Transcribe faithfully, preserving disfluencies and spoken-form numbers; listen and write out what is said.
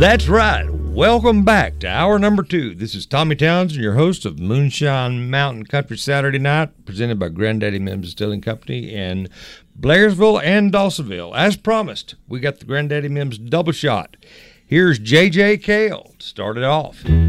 That's right. Welcome back to hour number two. This is Tommy Townsend, your host of Moonshine Mountain Country Saturday Night, presented by Granddaddy Mims Distilling Company in Blairsville and Dawsonville. As promised, we got the Granddaddy Mims double shot. Here's J J Cale to start it off.